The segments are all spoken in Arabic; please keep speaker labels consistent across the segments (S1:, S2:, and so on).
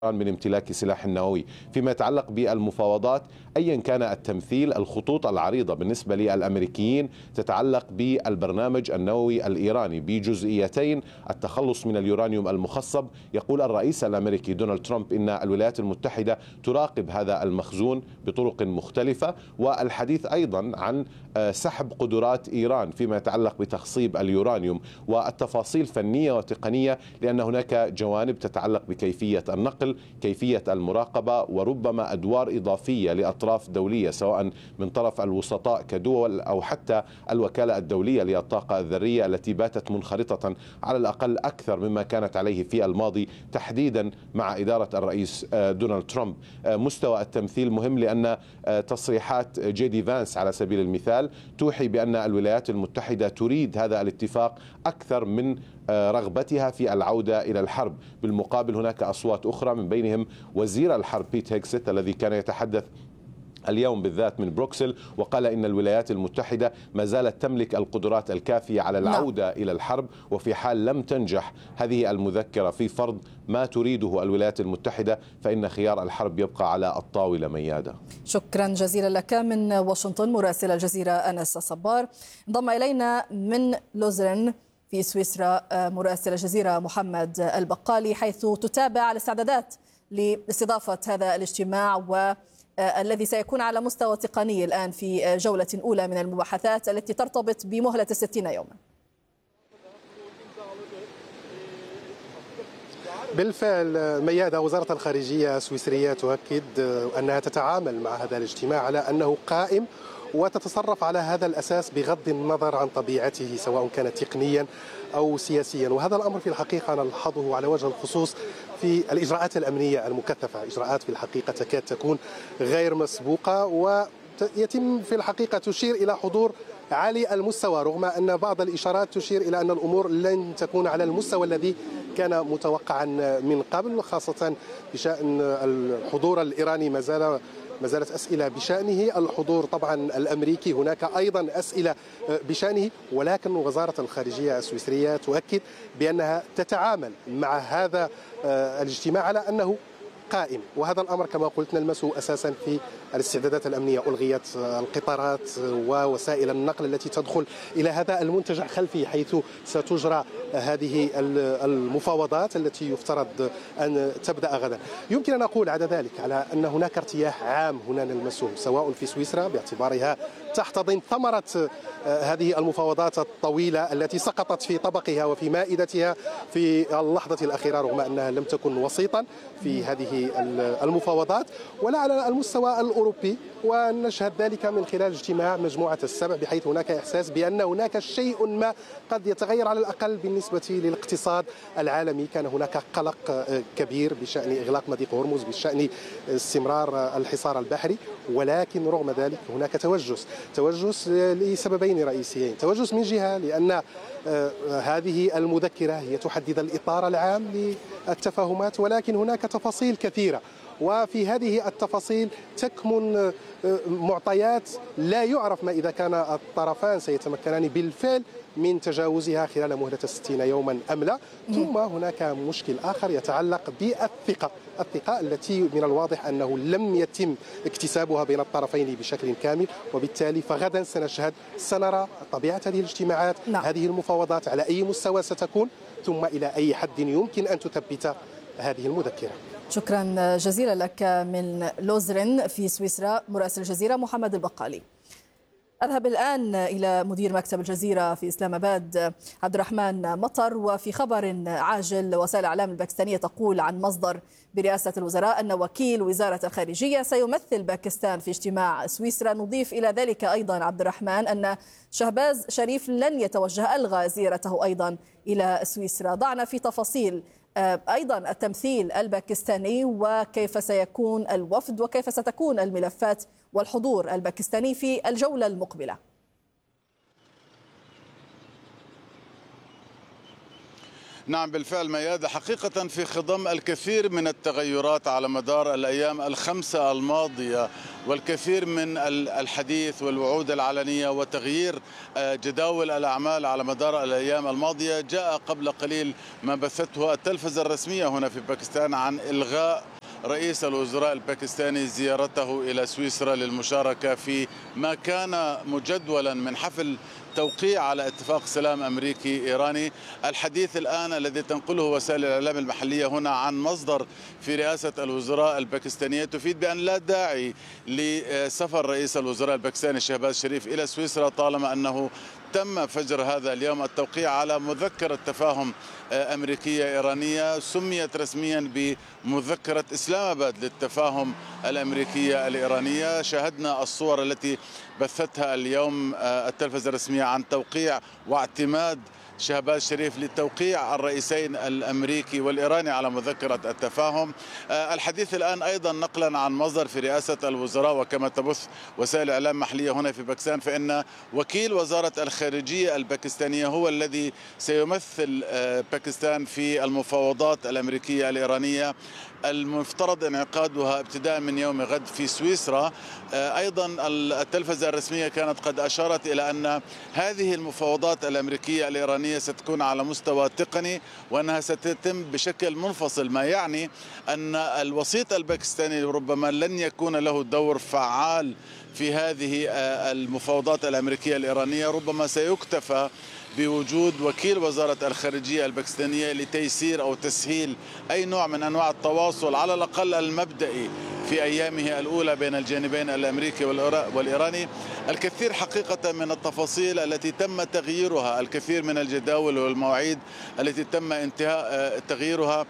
S1: من امتلاك سلاح نووي. فيما يتعلق بالمفاوضات أيا كان التمثيل، الخطوط العريضة بالنسبة للأمريكيين تتعلق بالبرنامج النووي الإيراني بجزئيتين: التخلص من اليورانيوم المخصب. يقول الرئيس الأمريكي دونالد ترامب إن الولايات المتحدة تراقب هذا المخزون بطرق مختلفة، والحديث أيضا عن سحب قدرات إيران فيما يتعلق بتخصيب اليورانيوم، والتفاصيل فنية وتقنية، لأن هناك جوانب تتعلق بكيفية النقل، كيفية المراقبة، وربما أدوار إضافية لأطراف دولية سواء من طرف الوسطاء كدول أو حتى الوكالة الدولية للطاقة الذرية التي باتت منخرطة على الأقل أكثر مما كانت عليه في الماضي، تحديدا مع إدارة الرئيس دونالد ترامب. مستوى التمثيل مهم، لأن تصريحات جي دي فانس على سبيل المثال توحي بأن الولايات المتحدة تريد هذا الاتفاق أكثر من رغبتها في العودة إلى الحرب. بالمقابل هناك أصوات أخرى، من بينهم وزير الحرب بيت هيكست الذي كان يتحدث اليوم بالذات من بروكسل، وقال إن الولايات المتحدة ما زالت تملك القدرات الكافية على العودة إلى الحرب، وفي حال لم تنجح هذه المذكرة في فرض ما تريده الولايات المتحدة فإن خيار الحرب يبقى على الطاولة ميادة.
S2: شكرا جزيلا لك من واشنطن مراسل الجزيرة أنس صبار. انضم إلينا من لوزرن في سويسرا مراسل الجزيرة محمد البقالي، حيث تتابع الاستعدادات لاستضافة هذا الاجتماع والذي سيكون على مستوى تقني الآن في جولة أولى من المباحثات التي ترتبط بمهلة 60 يوما.
S3: بالفعل ميادة، وزارة الخارجية السويسرية تؤكد أنها تتعامل مع هذا الاجتماع على أنه قائم، وتتصرف على هذا الأساس بغض النظر عن طبيعته سواء كان تقنيا أو سياسيا. وهذا الأمر في الحقيقة نلحظه على وجه الخصوص في الإجراءات الأمنية المكثفة، إجراءات في الحقيقة تكاد تكون غير مسبوقة، ويتم في الحقيقة تشير إلى حضور عالي المستوى، رغم أن بعض الإشارات تشير إلى أن الأمور لن تكون على المستوى الذي كان متوقعا من قبل، خاصة بشأن الحضور الإيراني ما زالت أسئلة بشأنه، الحضور طبعا الأمريكي هناك أيضا أسئلة بشأنه، ولكن وزارة الخارجية السويسرية تؤكد بأنها تتعامل مع هذا الاجتماع على أنه قائم. وهذا الأمر كما قلت نلمسه أساسا في الاستعدادات الأمنية. ألغيت القطارات ووسائل النقل التي تدخل إلى هذا المنتجع خلفي حيث ستجرى هذه المفاوضات التي يفترض أن تبدأ غدا. يمكن أن أقول على ذلك على أن هناك ارتياح عام هنا نلمسه سواء في سويسرا باعتبارها تحتضن ثمرة هذه المفاوضات الطويلة التي سقطت في طبقها وفي مائدتها في اللحظة الأخيرة، رغم أنها لم تكن وسيطا في هذه المفاوضات، ولا على المستوى الأوروبي. ونشهد ذلك من خلال اجتماع مجموعة السبع، بحيث هناك إحساس بأن هناك شيء ما قد يتغير على الأقل بالنسبة للاقتصاد العالمي. كان هناك قلق كبير بشأن إغلاق مضيق هرمز، بشأن استمرار الحصار البحري، ولكن رغم ذلك هناك توجس لسببين رئيسيين. توجس من جهة لأن هذه المذكرة هي تحدد الإطار العام للتفاهمات، ولكن هناك تفاصيل كثيرة، وفي هذه التفاصيل تكمن معطيات لا يعرف ما إذا كان الطرفان سيتمكنان بالفعل من تجاوزها خلال مهلة 60 يوما أم لا. ثم هناك مشكل آخر يتعلق الثقة التي من الواضح أنه لم يتم اكتسابها بين الطرفين بشكل كامل، وبالتالي فغدا سنرى طبيعة هذه الاجتماعات، هذه المفاوضات على أي مستوى ستكون، ثم إلى أي حد يمكن أن تثبت هذه المذكرة.
S2: شكرا جزيلا لك من لوزرن في سويسرا مراسل الجزيرة محمد البقالي. أذهب الآن إلى مدير مكتب الجزيرة في إسلام آباد عبد الرحمن مطر. وفي خبر عاجل وسائل الإعلام الباكستانية تقول عن مصدر برئاسة الوزراء أن وكيل وزارة الخارجية سيمثل باكستان في اجتماع سويسرا. نضيف إلى ذلك أيضا عبد الرحمن أن شهباز شريف لن يتوجه، ألغى زيارته أيضا إلى سويسرا. ضعنا في تفاصيل أيضا التمثيل الباكستاني وكيف سيكون الوفد وكيف ستكون الملفات والحضور الباكستاني في الجولة المقبلة.
S4: نعم بالفعل ميادة، حقيقة في خضم الكثير من التغيرات على مدار الأيام الخمسة الماضية والكثير من الحديث والوعود العلنية وتغيير جداول الأعمال على مدار الأيام الماضية، جاء قبل قليل ما بثته التلفزة الرسمية هنا في باكستان عن إلغاء رئيس الوزراء الباكستاني زيارته إلى سويسرا للمشاركة في ما كان مجدولا من حفل توقيع على اتفاق سلام أمريكي إيراني. الحديث الآن الذي تنقله وسائل الإعلام المحلية هنا عن مصدر في رئاسة الوزراء الباكستانية تفيد بأن لا داعي لسفر رئيس الوزراء الباكستاني شهباز شريف إلى سويسرا طالما أنه تم فجر هذا اليوم التوقيع على مذكرة تفاهم أمريكية إيرانية سميت رسميا بمذكرة إسلام آباد للتفاهم الأمريكية الإيرانية. شاهدنا الصور التي بثتها اليوم التلفزة الرسمية عن توقيع واعتماد شهباز شريف لتوقيع الرئيسين الأمريكي والإيراني على مذكرة التفاهم. الحديث الآن أيضا نقلا عن مصدر في رئاسة الوزراء وكما تبث وسائل الإعلام المحلية هنا في باكستان، فإن وكيل وزارة الخارجية الباكستانية هو الذي سيمثل باكستان في المفاوضات الأمريكية الإيرانية المفترض انعقادها ابتداء من يوم غد في سويسرا. أيضا التلفزة الرسمية كانت قد أشارت إلى أن هذه المفاوضات الأمريكية الإيرانية ستكون على مستوى تقني وأنها ستتم بشكل منفصل، ما يعني أن الوسيط الباكستاني ربما لن يكون له دور فعال في هذه المفاوضات الأمريكية الإيرانية، ربما سيكتفى بوجود وكيل وزارة الخارجية الباكستانية لتيسير أو تسهيل أي نوع من أنواع التواصل على الأقل المبدئي في أيامه الأولى بين الجانبين الأمريكي والإيراني. الكثير حقيقة من التفاصيل التي تم تغييرها، الكثير من الجداول والمواعيد التي تم انتهاء تغييرها.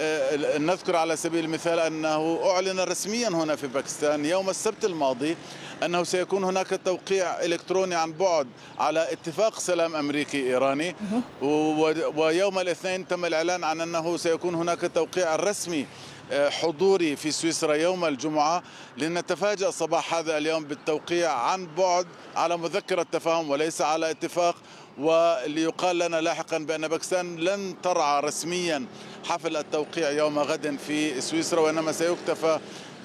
S4: نذكر على سبيل المثال أنه أعلن رسميا هنا في باكستان يوم السبت الماضي أنه سيكون هناك توقيع إلكتروني عن بعد على اتفاق سلام أمريكي إيراني، ويوم الاثنين تم الإعلان عن أنه سيكون هناك توقيع رسمي حضوري في سويسرا يوم الجمعة، لنتفاجأ صباح هذا اليوم بالتوقيع عن بعد على مذكرة تفاهم وليس على اتفاق. وليقال لنا لاحقا بأن باكستان لن ترعى رسميا حفل التوقيع يوم غد في سويسرا، وإنما سيكتفى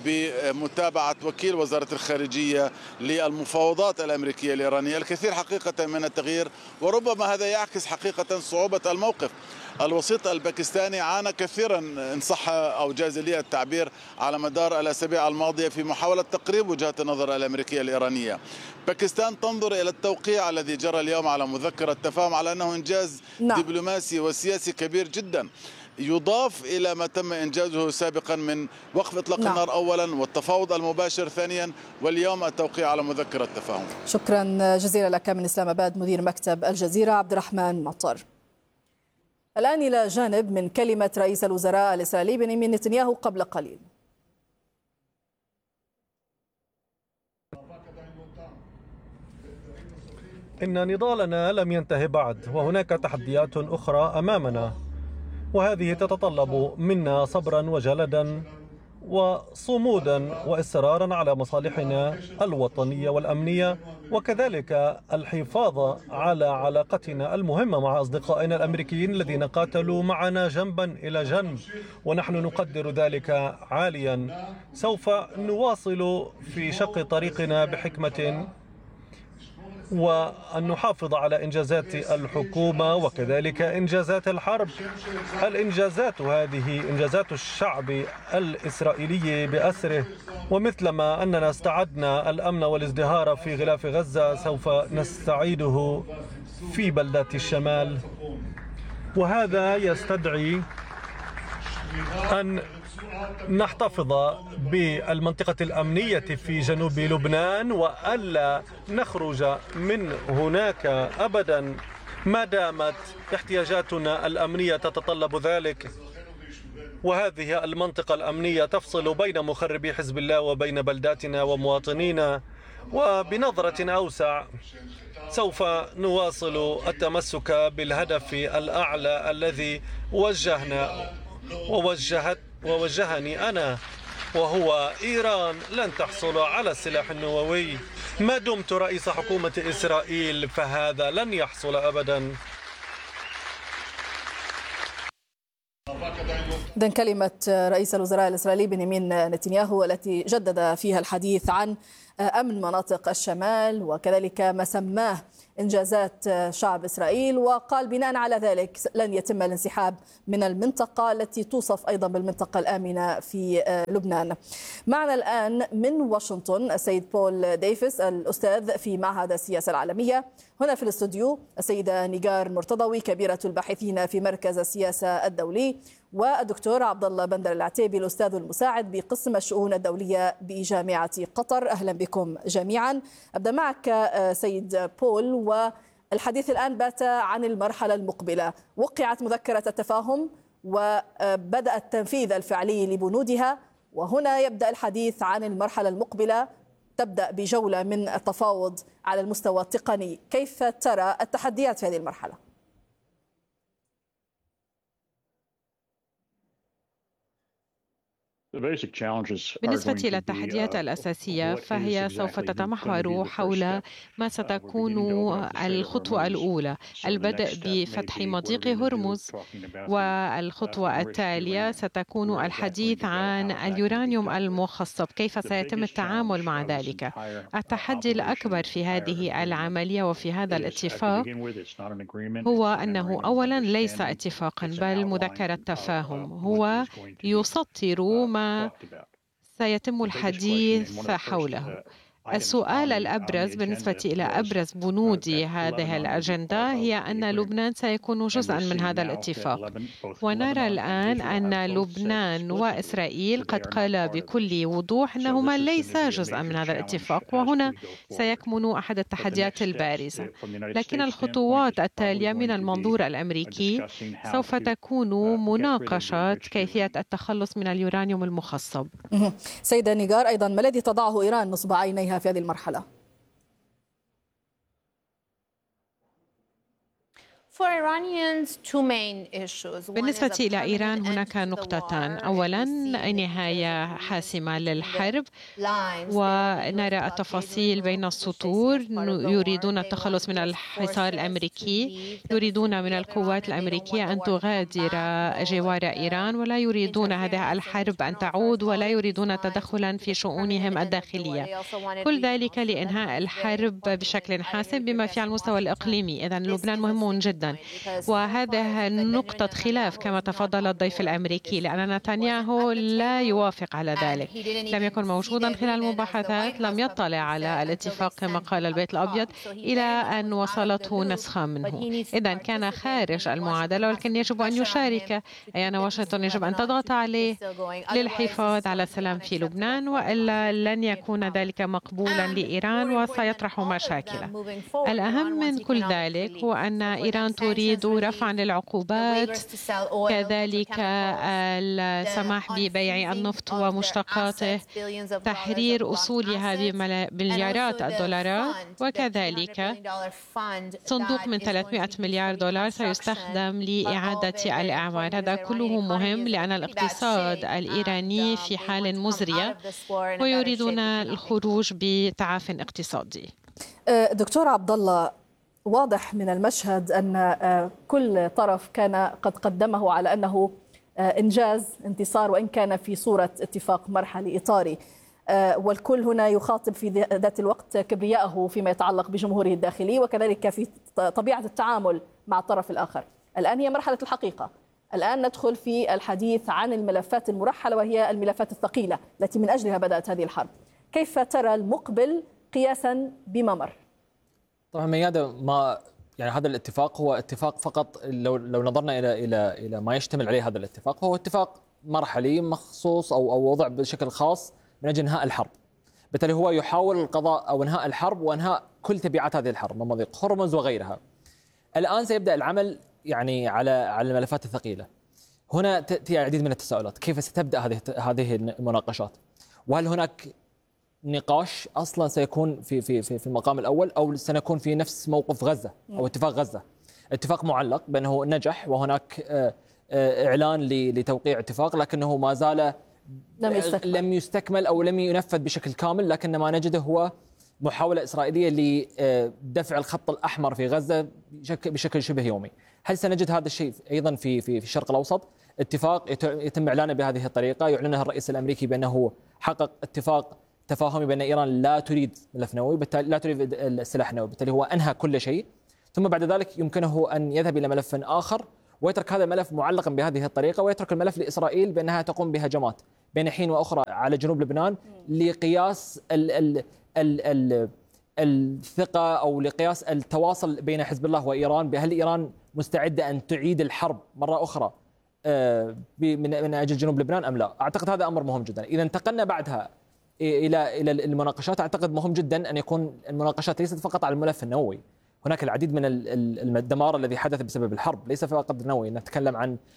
S4: بمتابعة وكيل وزارة الخارجية للمفاوضات الأمريكية الإيرانية. الكثير حقيقة من التغيير، وربما هذا يعكس حقيقة صعوبة الموقف. الوسيط الباكستاني عانى كثيرا إن صح أو جاز لي التعبير على مدار الأسابيع الماضية في محاولة تقريب وجهات النظر الأمريكية الإيرانية. باكستان تنظر إلى التوقيع الذي جرى اليوم على مذكرة تفاهم على أنه إنجاز دبلوماسي وسياسي كبير جدا، يضاف إلى ما تم إنجازه سابقا من وقف إطلاق النار أولا والتفاوض المباشر ثانيا، واليوم التوقيع على مذكرة تفاهم.
S2: شكرا جزيلا لك من إسلام آباد مدير مكتب الجزيرة عبد الرحمن مطر. الآن إلى جانب من كلمة رئيس الوزراء الإسرائيلي بنيامين نتنياهو قبل قليل.
S5: إن نضالنا لم ينتهي بعد، وهناك تحديات أخرى أمامنا، وهذه تتطلب منا صبرا وجلدا وصمودا وإصرارا على مصالحنا الوطنية والأمنية، وكذلك الحفاظ على علاقتنا المهمة مع أصدقائنا الأمريكيين الذين قاتلوا معنا جنبا إلى جنب، ونحن نقدر ذلك عاليا. سوف نواصل في شق طريقنا بحكمة، وأن نحافظ على إنجازات الحكومة وكذلك إنجازات الحرب. الإنجازات هذه إنجازات الشعب الإسرائيلي بأسره، ومثلما أننا استعدنا الأمن والازدهار في غلاف غزة سوف نستعيده في بلدات الشمال، وهذا يستدعي أن نحتفظ بالمنطقة الأمنية في جنوب لبنان وألا نخرج من هناك أبدا ما دامت احتياجاتنا الأمنية تتطلب ذلك. وهذه المنطقة الأمنية تفصل بين مخربي حزب الله وبين بلداتنا ومواطنينا. وبنظرة أوسع سوف نواصل التمسك بالهدف الأعلى الذي ووجهني أنا، وهو إيران لن تحصل على السلاح النووي. ما دمت رئيس حكومة إسرائيل فهذا لن يحصل أبدا.
S2: إذن كلمة رئيس الوزراء الإسرائيلي بنيامين نتنياهو التي جدد فيها الحديث عن أمن مناطق الشمال وكذلك ما سماه إنجازات شعب إسرائيل، وقال بناء على ذلك لن يتم الانسحاب من المنطقة التي توصف أيضا بالمنطقة الآمنة في لبنان. معنا الآن من واشنطن السيد بول ديفيس الأستاذ في معهد السياسة العالمية، هنا في الاستوديو السيدة نيجار مرتضوي كبيرة الباحثين في مركز السياسة الدولي، والدكتور عبد الله بندر العتيبي الأستاذ المساعد بقسم الشؤون الدولية بجامعة قطر. أهلا بكم جميعا. أبدأ معك سيد بول، والحديث الآن بات عن المرحلة المقبلة. وقعت مذكرة التفاهم وبدأ التنفيذ الفعلي لبنودها، وهنا يبدأ الحديث عن المرحلة المقبلة، تبدأ بجولة من التفاوض على المستوى التقني. كيف ترى التحديات في هذه المرحلة؟
S6: بالنسبة إلى التحديات الأساسية فهي سوف تتمحور حول ما ستكون الخطوة الأولى، البدء بفتح مضيق هرمز، والخطوة التالية ستكون الحديث عن اليورانيوم المخصب، كيف سيتم التعامل مع ذلك. التحدي الأكبر في هذه العملية وفي هذا الاتفاق هو أنه أولا ليس اتفاقا بل مذكرة تفاهم، هو يسطر ما سيتم الحديث حوله. السؤال الأبرز بالنسبة إلى أبرز بنود هذه الأجندة هي أن لبنان سيكون جزءا من هذا الاتفاق، ونرى الآن أن لبنان وإسرائيل قد قال بكل وضوح أنهما ليسا جزءا من هذا الاتفاق، وهنا سيكمن أحد التحديات البارزة. لكن الخطوات التالية من المنظور الأمريكي سوف تكون مناقشة كيفية التخلص من اليورانيوم المخصب.
S2: سيدة نيجار، أيضا ما الذي تضعه إيران نصب عينيها في هذه المرحلة؟
S6: بالنسبة إلى إيران هناك نقطتان. أولا، نهاية حاسمة للحرب، ونرى التفاصيل بين السطور. يريدون التخلص من الحصار الأمريكي، يريدون من القوات الأمريكية أن تغادر جوار إيران، ولا يريدون هذه الحرب أن تعود، ولا يريدون تدخلا في شؤونهم الداخلية. كل ذلك لإنهاء الحرب بشكل حاسم بما في المستوى الإقليمي. إذن لبنان مهم جدا، وهذا نقطة خلاف كما تفضل الضيف الأمريكي، لأن نتنياهو لا يوافق على ذلك، لم يكن موجودا خلال المباحثات، لم يطلع على الاتفاق كما قال البيت الأبيض إلى أن وصلته نسخة منه. إذن كان خارج المعادلة، ولكن يجب أن يشارك، أي أن واشنطن يجب أن تضغط عليه للحفاظ على السلام في لبنان، وإلا لن يكون ذلك مقبولا لإيران وسيطرح مشاكل. الأهم من كل ذلك هو أن إيران تريد رفعا للعقوبات، كذلك السماح ببيع النفط ومشتقاته، تحرير أصولها بمليارات الدولارات، وكذلك صندوق من 300 مليار دولار سيستخدم لإعادة الأعمار. هذا كله مهم لأن الاقتصاد الإيراني في حال مزرية ويريدون الخروج بتعاف اقتصادي.
S2: دكتور عبد الله، واضح من المشهد أن كل طرف كان قد قدمه على أنه إنجاز انتصار، وإن كان في صورة اتفاق مرحلي إطاري، والكل هنا يخاطب في ذات الوقت كبرياءه فيما يتعلق بجمهوره الداخلي، وكذلك في طبيعة التعامل مع الطرف الآخر. الآن هي مرحلة الحقيقة، الآن ندخل في الحديث عن الملفات المرحلة، وهي الملفات الثقيلة التي من أجلها بدأت هذه الحرب. كيف ترى المقبل قياسا بما مر؟
S7: طبعا ميادة، ما يعني هذا الاتفاق هو اتفاق فقط، لو نظرنا الى ما يشتمل عليه هذا الاتفاق، هو اتفاق مرحلي مخصوص او وضع بشكل خاص من اجل انهاء الحرب. بالتالي هو يحاول القضاء او انهاء الحرب وانهاء كل تبعات هذه الحرب من مضيق هرمز وغيرها. الان سيبدا العمل يعني على الملفات الثقيله. هنا تاتي العديد من التساؤلات، كيف ستبدا هذه المناقشات؟ وهل هناك نقاش اصلا سيكون في المقام الاول، او سنكون في نفس موقف غزه او اتفاق غزه؟ اتفاق معلق بانه نجح، وهناك اعلان لتوقيع اتفاق، لكنه ما زال لم يستكمل او لم ينفذ بشكل كامل. لكن ما نجده هو محاوله اسرائيليه لدفع الخط الاحمر في غزه بشكل شبه يومي. هل سنجد هذا الشيء ايضا في الشرق الاوسط؟ اتفاق يتم اعلانه بهذه الطريقه، يعلنها الرئيس الامريكي بانه حقق اتفاق تفاهمي بان ايران لا تريد ملف نووي، بالتالي لا تريد السلاح النووي، بالتالي هو انهى كل شيء. ثم بعد ذلك يمكنه ان يذهب الى ملف اخر ويترك هذا الملف معلقا بهذه الطريقه، ويترك الملف لاسرائيل بانها تقوم بهجمات بين حين واخرى على جنوب لبنان لقياس الثقه او لقياس التواصل بين حزب الله وايران، بهل ايران مستعده ان تعيد الحرب مره اخرى من اجل جنوب لبنان ام لا؟ اعتقد هذا امر مهم جدا. اذا انتقلنا بعدها الى المناقشات، اعتقد مهم جدا ان يكون المناقشات ليست فقط على الملف النووي. هناك العديد من الدمار الذي حدث بسبب الحرب، ليس فقط النووي، نتكلم عن